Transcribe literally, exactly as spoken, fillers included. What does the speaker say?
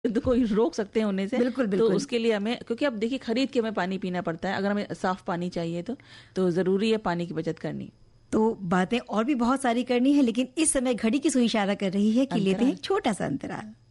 तो कोई रोक सकते हैं होने से। बिल्कुल बिल्कुल। तो उसके लिए हमें, क्योंकि अब देखिए खरीद के हमें पानी पीना पड़ता है, अगर हमें साफ पानी चाहिए तो तो जरूरी है पानी की बचत करनी। तो बातें और भी बहुत सारी करनी है, लेकिन इस समय घड़ी की सुई इशारा कर रही है कि लेते हैं एक छोटा सा अंतराल।